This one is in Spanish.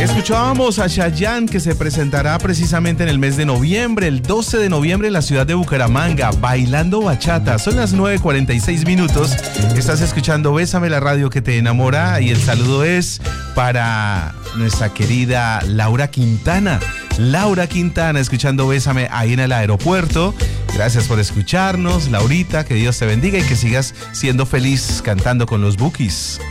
Escuchábamos a Chayanne, que se presentará precisamente en el mes de noviembre, el 12 de noviembre en la ciudad de Bucaramanga, bailando bachata. Son las 9:46 minutos. Estás escuchando Bésame, la radio que te enamora, y el saludo es para nuestra querida Laura Quintana. Laura Quintana, escuchando Bésame ahí en el aeropuerto. Gracias por escucharnos, Laurita, que Dios te bendiga y que sigas siendo feliz cantando con los Bukis.